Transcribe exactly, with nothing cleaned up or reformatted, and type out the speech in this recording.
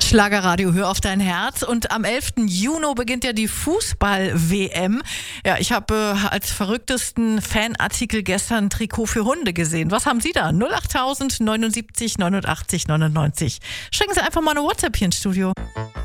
Schlagerradio, hör auf dein Herz. Und am elften Juni beginnt ja die Fußball-W M. Ja, ich habe äh, als verrücktesten Fanartikel gestern ein Trikot für Hunde gesehen. Was haben Sie da? null acht tausend neunundsiebzig neunundachtzig neunundneunzig. Schicken Sie einfach mal eine WhatsApp hier ins Studio.